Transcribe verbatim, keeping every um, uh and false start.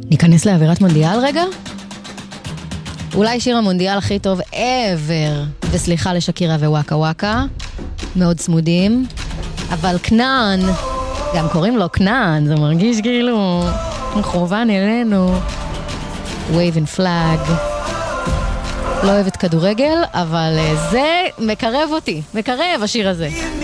ניכנס לאווירת מונדיאל רגע? אולי שיר המונדיאל הכי טוב ever, וסליחה לשקירה ווואקה וואקה, מאוד צמודים, אבל כנען, גם קוראים לו כנען, זה מרגיש כאילו מכוון אלינו. Wave and flag. לא אוהבת כדורגל, אבל זה מקרב אותי, מקרב השיר הזה.